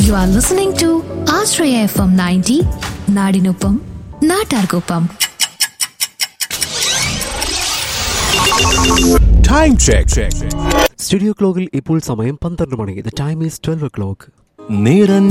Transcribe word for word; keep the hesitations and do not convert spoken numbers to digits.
You are listening to Ashraya F M ninety, നാടിനൊപ്പം നാട്ടാർക്കൊപ്പം. Time check. Studio ക്ലോക്കിൽ ഇപ്പോൾ സമയം പന്ത്രണ്ട് മണി. The time is twelve o'clock. നിറഞ്ഞ